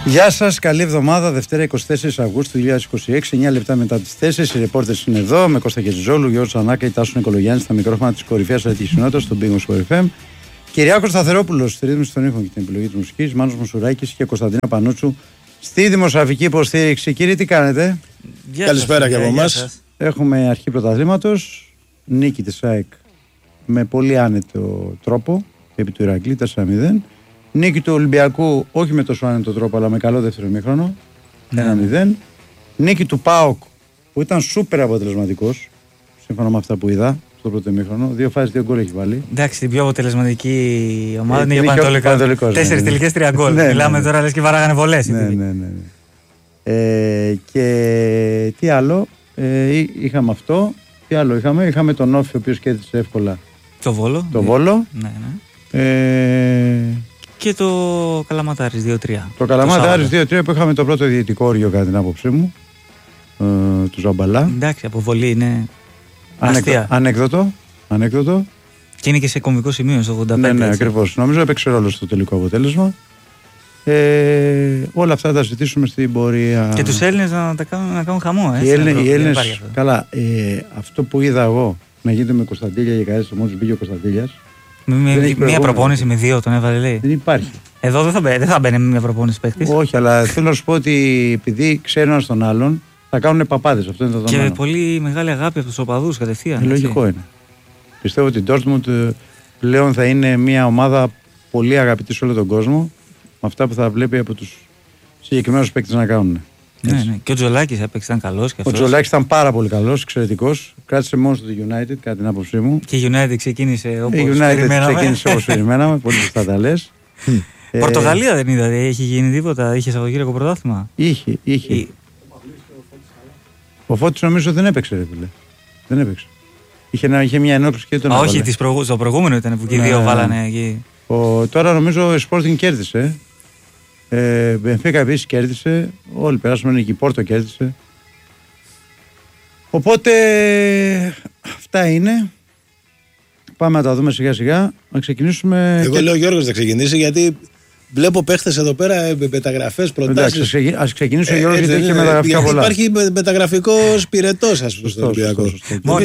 Γεια σας, καλή εβδομάδα, Δευτέρα 24 Αυγούστου 2026, 9 λεπτά μετά τις 4. Οι ρεπόρτες είναι εδώ με Κώστα Κεζιζόλου, Γιώργο Τσανάκα, Τάσο Νικολογιάννη στα μικρόφωνα της κορυφαίας αθλητικής στον Big Wings FM. Κυριάκος Σταθερόπουλος στη ρύθμιση των ήχων και την επιλογή της μουσικής, Μάνος Μουσουράκης και Κωνσταντίνα Πανούτσου στη δημοσιογραφική υποστήριξη. Κύριε, τι κάνετε? Καλησπέρα και από εμάς. Έχουμε αρχή πρωταθλήματος, νίκη της ΑΕΚ με πολύ άνετο τρόπο επί του Ηρακλή 4-0. Νίκη του Ολυμπιακού, όχι με τόσο άνετο τρόπο, αλλά με καλό δεύτερο ημίχρονο, 1-0. Νίκη του ΠΑΟΚ, που ήταν σούπερ αποτελεσματικός, σύμφωνα με αυτά που είδα στο πρώτο ημίχρονο. 2 φάσεις, 2 γκολ έχει βάλει. Εντάξει, την πιο αποτελεσματική ομάδα είναι για Πανετολικό. 4 τελικές, 3 γκολ. Μιλάμε τώρα, λες και βαράγανε βολές. Ναι. Και τι άλλο, είχαμε αυτό. Τι άλλο είχαμε? Είχαμε τον Όφη, ο οποίος κέρδισε εύκολα το Βόλο. Ναι. Και το Καλαμάταρης 2-3. Το Καλαμάταρης 2-3 που είχαμε το πρώτο διαιτητικό όριο κατά την άποψή μου, του Ζαμπαλά. Εντάξει, αποβολή είναι αστεία. Ανέκδοτο. Και είναι και σε κομβικό σημείο στο 85. Ναι, ακριβώς. Νομίζω έπαιξε ρόλο στο τελικό αποτέλεσμα. Όλα αυτά θα τα συζητήσουμε στην πορεία. Και τους Έλληνες να κάνουν χαμό. Οι Έλληνες, καλά, αυτό που είδα εγώ να γίνεται με Κωνσταντήλια και καρέστο μόλις μπήκε ο Κωνσταντήλιας. Μία προπόνηση με 2 τον έβαλε, λέει. Δεν υπάρχει. Εδώ δεν θα μπαίνει μια προπόνηση παίχτης. Όχι, αλλά θέλω να σου πω ότι επειδή ξέρουν ένας τον άλλον, θα κάνουν παπάδες. Αυτό είναι το δεδομένο. Και πολύ μεγάλη αγάπη από τους οπαδούς κατευθείαν. Λογικό είναι. Πιστεύω ότι η Dortmund πλέον θα είναι μια ομάδα πολύ αγαπητή σε όλο τον κόσμο, με αυτά που θα βλέπει από τους συγκεκριμένους παίκτες να κάνουν. Ναι. Και ο Τζολάκης έπαιξε, ήταν καλός. Ο Τζολάκης ήταν πάρα πολύ καλός, εξαιρετικός. Κράτησε μόνο στο United, κατά την άποψή μου. Και η United ξεκίνησε όπως περιμέναμε. Πολύ σωστά τα λες. Πορτογαλία δεν είδατε, έχει γίνει τίποτα, είχε Σαββατοκύριακο πρωτάθλημα. Είχε. Ο Φώτης νομίζω δεν έπαιξε, ρε φίλε. Δεν έπαιξε. Είχε μια ενόψη και τον έβαλε. Όχι, το προηγούμενο ήταν που και οι δύο βάλανε εκεί. Τώρα νομίζω η Sporting κέρδισε. Μπενφίκα επίσης κέρδισε. Όλοι περάσαμε εκεί. Πόρτο κέρδισε. Οπότε αυτά είναι. Πάμε να τα δούμε σιγά σιγά. Να ξεκινήσουμε. Εγώ λέω ο Γιώργος να ξεκινήσει, γιατί βλέπω παίχτες εδώ πέρα, μεταγραφές, προτάσεις. Ας ξεκινήσει ο Γιώργος, γιατί έχει μεταγραφικά πολλά. Υπάρχει μεταγραφικός πυρετός, ας πούμε, στο Ολυμπιακό.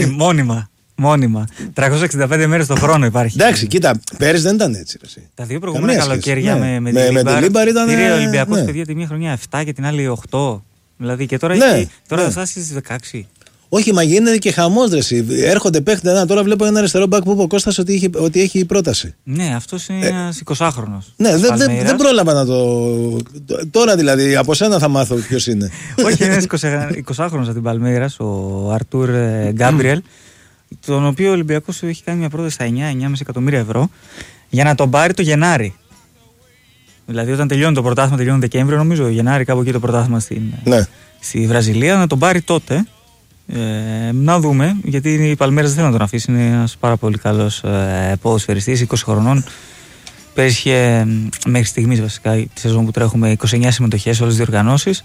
Μόνιμα. 365 μέρες το χρόνο υπάρχει. Εντάξει, κοίτα, πέρυσι δεν ήταν έτσι. Τα δύο προηγούμενα καλοκαίρια με την Λίμπαρ ήταν. Πήρε ο Ολυμπιακός, παιδιά, τη μία χρονιά 7 και την άλλη 8. Δηλαδή και τώρα θα φτάσει στις 16. Όχι, μα γίνεται και χαμός, ρε. Έρχονται παίχτες. Τώρα βλέπω ένα αριστερό μπακ που είπε ο Κώστας ότι έχει πρόταση. Ναι, αυτός είναι ένας 20χρονος. Ναι, δεν πρόλαβα να το. Τώρα δηλαδή, από σένα θα μάθω ποιος είναι. Όχι, είναι ένας 20χρονος από την Παλμέιρας, ο Αρτούρ Γκάμπριελ, τον οποίο ο Ολυμπιακός έχει κάνει μια πρόταση στα 9,5 εκατομμύρια ευρώ για να τον πάρει το Γενάρη. Δηλαδή, όταν τελειώνει το πρωτάθλημα, τελειώνει Δεκέμβριο, νομίζω, Γενάρη, κάπου εκεί το πρωτάθλημα στη Βραζιλία, να τον πάρει τότε. Να δούμε, γιατί η Παλμέρας δεν θέλει να τον αφήσει. Είναι ένας πάρα πολύ καλός ποδοσφαιριστής, 20 χρονών. Πέρυσι μέχρι στιγμής, βασικά, τη σεζόν που τρέχουμε, 29 συμμετοχές σε όλες τις διοργανώσεις.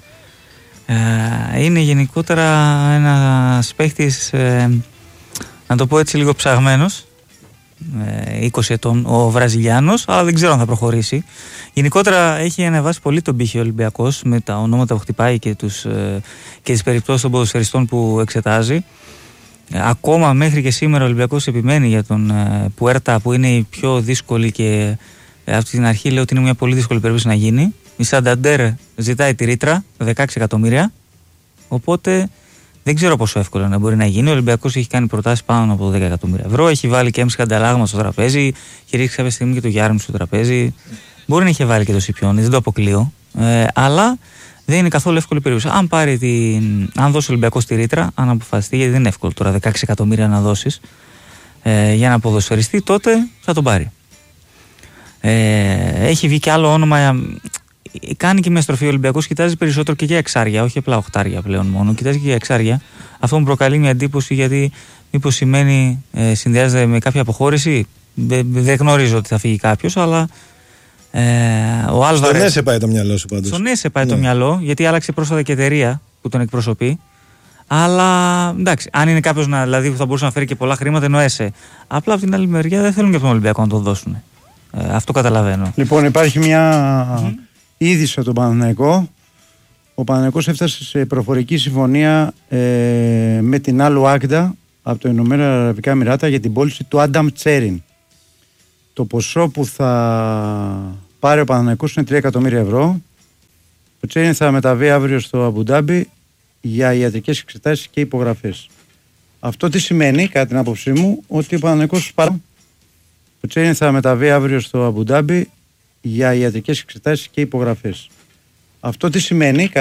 Είναι γενικότερα ένας παίχτης, να το πω έτσι, λίγο ψαγμένος. 20 ετών ο Βραζιλιάνος, αλλά δεν ξέρω αν θα προχωρήσει. Γενικότερα έχει ανεβάσει πολύ τον πύχη ο Ολυμπιακός με τα ονόματα που χτυπάει και τις περιπτώσεις των ποδοσφαιριστών που εξετάζει. Ακόμα μέχρι και σήμερα ο Ολυμπιακός επιμένει για τον Πουέρτα, που είναι η πιο δύσκολη, και από την αρχή λέω ότι είναι μια πολύ δύσκολη περίπτωση να γίνει. Η Σανταντέρ ζητάει τη ρήτρα 16 εκατομμύρια, οπότε δεν ξέρω πόσο εύκολο να μπορεί να γίνει. Ο Ολυμπιακός έχει κάνει προτάσεις πάνω από 10 εκατομμύρια ευρώ. Έχει βάλει και έμψη ανταλλάγμα στο τραπέζι. Έχει ρίξει κάποια στιγμή και το Γιάρμι στο τραπέζι. Μπορεί να έχει βάλει και το Σιπιόνι, δεν το αποκλείω. Αλλά δεν είναι καθόλου εύκολη περίπτωση. Αν δώσει ο Ολυμπιακός τη ρήτρα, αν αποφασιστεί, γιατί δεν είναι εύκολο τώρα 16 εκατομμύρια να δώσεις για να ποδοσφαιριστεί, τότε θα τον πάρει. Έχει βγει και άλλο όνομα. Κάνει και μια στροφή ο Ολυμπιακός, κοιτάζει περισσότερο και για εξάρια, όχι απλά οχτάρια πλέον μόνο. Κοιτάζει και για εξάρια. Αυτό μου προκαλεί μια εντύπωση, γιατί μήπως σημαίνει συνδυάζεται με κάποια αποχώρηση. Δεν γνωρίζω ότι θα φύγει κάποιος, αλλά ο Άλβαρες. Στον ΕΣΕ πάει το μυαλό σου πάντως. Στον ΕΣΕ πάει το μυαλό, γιατί άλλαξε πρόσφατα και εταιρεία που τον εκπροσωπεί. Αλλά εντάξει, αν είναι κάποιος δηλαδή, που θα μπορούσε να φέρει και πολλά χρήματα, είναι ο ΕΣΕ. Απλά από την άλλη μεριά δεν θέλουν και τον Ολυμπιακό να τον δώσουν. Αυτό καταλαβαίνω. Λοιπόν, υπάρχει είδησε τον Παναθηναϊκό. Ο Παναθηναϊκός έφτασε σε προφορική συμφωνία με την Al Waqda από το Ηνωμένα Αραβικά Εμιράτα για την πώληση του Άνταμ Τσέριν. Το ποσό που θα πάρει ο Παναθηναϊκός είναι 3 εκατομμύρια ευρώ. Ο Τσέριν θα μεταβεί αύριο στο Αμπουντάμπι για ιατρικές εξετάσεις και υπογραφές. Αυτό τι σημαίνει, κατά την άποψή μου, ότι ο Παναθηναϊκός ο Τσέριν θα μεταβεί αύριο στο Αμπουντάμπι για ιατρικές εξετάσεις και υπογραφές. Αυτό τι σημαίνει,